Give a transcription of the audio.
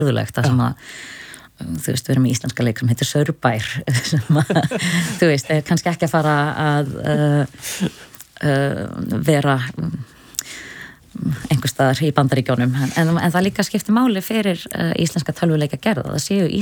furðulegt það sem að þú veist, við erum í íslenska leik sem heitir Saurbær sem að, þú veist, er kannski ekki að fara að vera einhvers staðar í Bandaríkjunum en það líka skiptir máli fyrir íslenska tölvuleikjagerð að það séu